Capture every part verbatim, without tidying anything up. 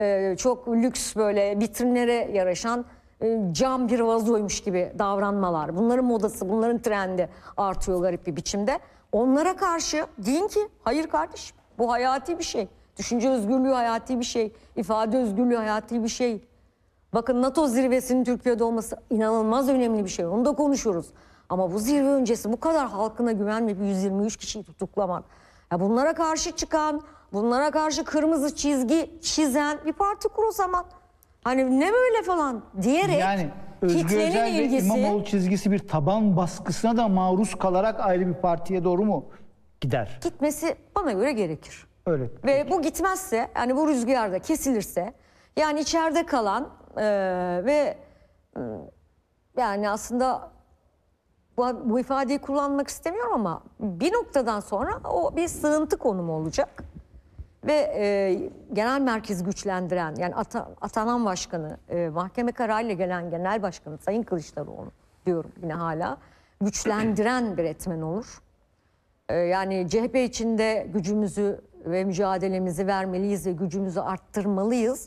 e, çok lüks böyle vitrinlere yaraşan e, cam bir vazoymuş gibi davranmalar. Bunların modası, bunların trendi artıyor garip bir biçimde. Onlara karşı deyin ki hayır kardeşim, bu hayati bir şey. Düşünce özgürlüğü hayati bir şey. İfade özgürlüğü hayati bir şey. Bakın NATO zirvesinin Türkiye'de olması inanılmaz önemli bir şey. Onu da konuşuruz. Ama bu zirve öncesi bu kadar halkına güvenmeyip yüz yirmi üç kişiyi tutuklamak. Ya bunlara karşı çıkan, bunlara karşı kırmızı çizgi çizen bir parti kur o zaman. Hani ne böyle falan diyerek yani Özgür Özel ve ilgisi, İmamoğlu çizgisi bir taban baskısına da maruz kalarak ayrı bir partiye doğru mu gider? Gitmesi bana göre gerekir. Öyle. Ve bu gitmezse, yani bu rüzgarda kesilirse, yani içeride kalan e, ve e, yani aslında bu, bu ifadeyi kullanmak istemiyorum ama bir noktadan sonra o bir sığıntı konumu olacak. Ve e, genel merkez güçlendiren, yani ata, atanan başkanı, e, mahkeme kararıyla gelen genel başkanı Sayın Kılıçdaroğlu diyorum yine hala, güçlendiren bir etmen olur. E, yani C H P içinde gücümüzü ve mücadelemizi vermeliyiz ve gücümüzü arttırmalıyız.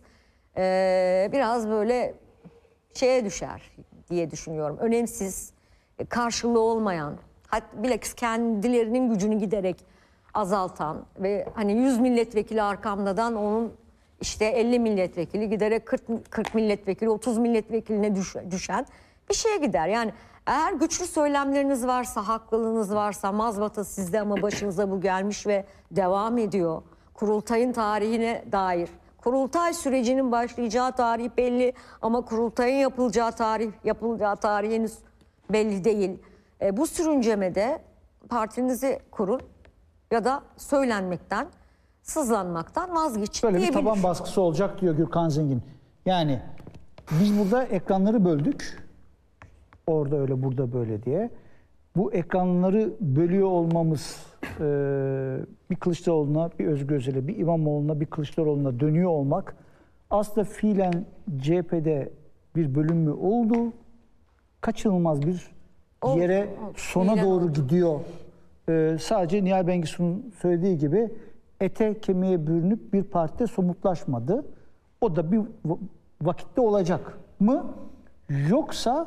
E, biraz böyle şeye düşer diye düşünüyorum. Önemsiz, karşılığı olmayan, hatta bilakis kendilerinin gücünü giderek azaltan ve hani yüz milletvekili arkamdadan onun işte elli milletvekili giderek kırk, kırk milletvekili, otuz milletvekiline düş, düşen bir şeye gider. Yani eğer güçlü söylemleriniz varsa, haklılığınız varsa, mazbata sizde ama başınıza bu gelmiş ve devam ediyor. Kurultayın tarihine dair. Kurultay sürecinin başlayacağı tarih belli ama kurultayın yapılacağı tarih, yapılacağı tarih henüz belli değil. E, bu sürüncemede partinizi kurun ya da söylenmekten, sızlanmaktan vazgeçin Böyle bir diyebilir. taban baskısı olacak diyor Gürkan Zengin. Yani biz burada ekranları böldük. Orada öyle, burada böyle diye. Bu ekranları bölüyor olmamız e, bir Kılıçdaroğlu'na, bir Özgür Özel'e, bir İmamoğlu'na, bir Kılıçdaroğlu'na dönüyor olmak aslında fiilen C H P'de bir bölüm mü oldu? Kaçınılmaz bir yere Oldu, oldu. sona Fiilen doğru oldu. gidiyor. E, sadece Nihal Bengisu'nun söylediği gibi ete kemiğe bürünüp bir partide somutlaşmadı. O da bir vakitte olacak mı? Yoksa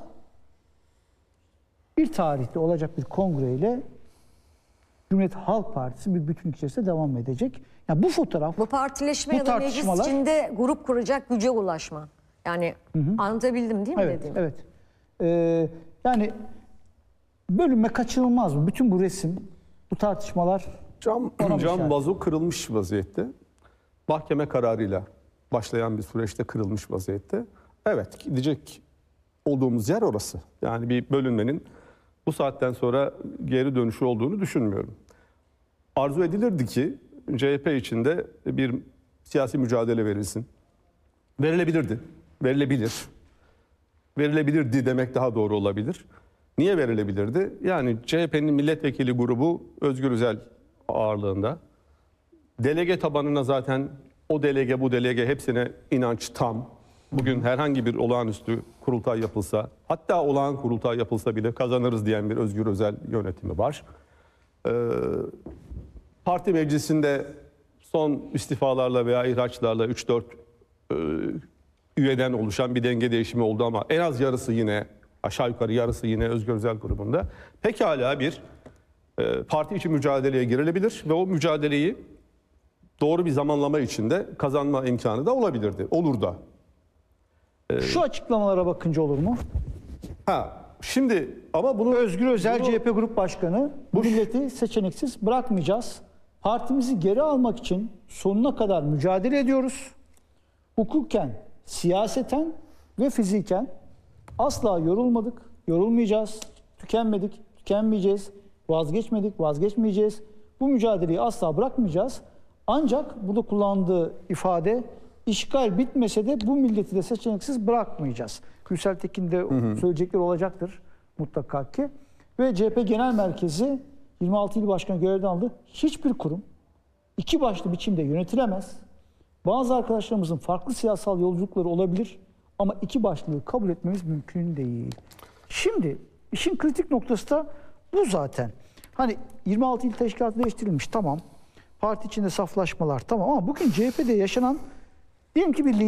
bir tarihte olacak bir kongreyle Cumhuriyet Halk Partisi bir bütün içerisinde devam edecek. Yani bu fotoğraf, Bu partileşme bu ya da meclis tartışmalar- içinde grup kuracak güce ulaşma. Yani anlatabildim değil mi evet, dediğim? evet. Ee, yani bölünme kaçınılmaz mı? Bütün bu resim, bu tartışmalar Cam, ona mı cam işaret? vazo kırılmış vaziyette. Mahkeme kararıyla başlayan bir süreçte kırılmış vaziyette. Evet, gidecek olduğumuz yer orası. Yani bir bölünmenin bu saatten sonra geri dönüşü olduğunu düşünmüyorum. Arzu edilirdi ki C H P içinde bir siyasi mücadele verilsin. Verilebilirdi, verilebilir. Verilebilirdi demek daha doğru olabilir. Niye verilebilirdi? Yani C H P'nin milletvekili grubu Özgür Özel ağırlığında. Delege tabanına zaten o delege bu delege hepsine inanç tam. Bugün herhangi bir olağanüstü kurultay yapılsa, hatta olağan kurultay yapılsa bile kazanırız diyen bir Özgür Özel yönetimi var. Ee, parti meclisinde son istifalarla veya ihraçlarla üç dört e, üyeden oluşan bir denge değişimi oldu ama en az yarısı yine, aşağı yukarı yarısı yine Özgür Özel grubunda. Pekala bir e, parti içi mücadeleye girilebilir ve o mücadeleyi doğru bir zamanlama içinde kazanma imkanı da olabilirdi. Olur da. Şu açıklamalara bakınca olur mu? Ha, şimdi ama bunu Özgür Özel bunu- C H P Grup Başkanı, bu milleti seçeneksiz bırakmayacağız. Partimizi geri almak için sonuna kadar mücadele ediyoruz. Hukuken, siyaseten ve fiziken asla yorulmadık, yorulmayacağız, tükenmedik, tükenmeyeceğiz, vazgeçmedik, vazgeçmeyeceğiz. Bu mücadeleyi asla bırakmayacağız. Ancak burada kullandığı ifade, işgal bitmese de bu milleti de seçeneksiz bırakmayacağız. Gürsel Tekin de söyleyecekleri olacaktır mutlaka ki. Ve C H P Genel Merkezi yirmi altı il başkanı görevden aldı. Hiçbir kurum iki başlı biçimde yönetilemez. Bazı arkadaşlarımızın farklı siyasal yolculukları olabilir ama iki başlılığı kabul etmemiz mümkün değil. Şimdi işin kritik noktası da bu zaten. Hani yirmi altı il teşkilatı değiştirilmiş, tamam. Parti içinde saflaşmalar, tamam, ama bugün C H P'de yaşanan Diyelim ki bir